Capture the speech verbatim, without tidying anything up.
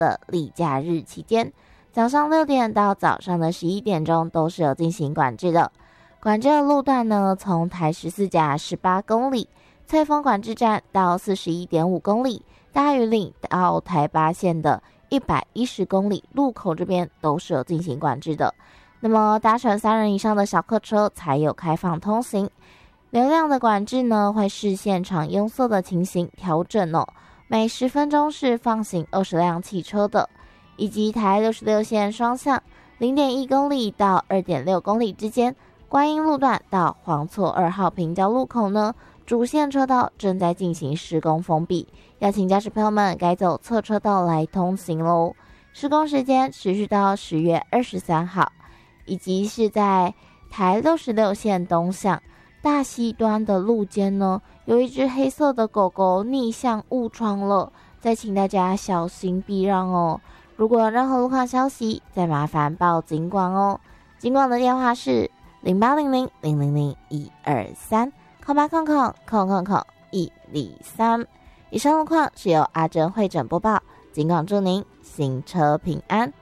的例假日期间，早上六点到早上的十一点钟都是有进行管制的。管制的路段呢，从台十四甲十八公里，翠峰管制站到四十一点五公里，大屿岭到台八线的一百一十公里路口这边都是有进行管制的。那么搭乘三人以上的小客车才有开放通行。流量的管制呢，会视现场拥塞的情形调整哦，每十分钟是放行二十辆汽车的。以及台六十六线双向 零点一公里到 二点六公里之间，观音路段到黄厝二号平交路口呢，主线车道正在进行施工封闭，要请驾驶朋友们改走侧车道来通行咯。施工时间持续到十月二十三号。以及是在台六十六线东向大溪端的路肩呢，有一只黑色的狗狗逆向误闯了，再请大家小心避让哦。如果有任何路况消息，再麻烦报警广哦。警广的电话是零八零零零零零一二三空八空空空空空一零三。以上路况是由阿珍会诊播报，警广祝您行车平安。